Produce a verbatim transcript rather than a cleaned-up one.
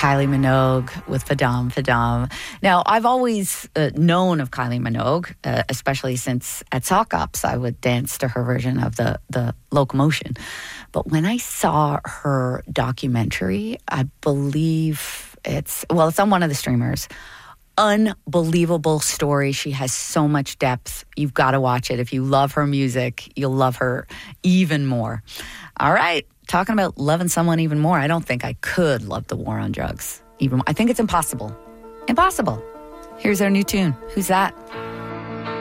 Kylie Minogue with Fadam Fadam. Now, I've always uh, known of Kylie Minogue, uh, especially since at Sock Ops I would dance to her version of the, the Locomotion. But when I saw her documentary, I believe it's, well, it's on one of the streamers. Unbelievable story. She has so much depth. You've got to watch it. If you love her music, you'll love her even more. All right. Talking about loving someone even more, I don't think I could love the war on drugs even more. I think it's impossible. Impossible. Here's our new tune. Who's that?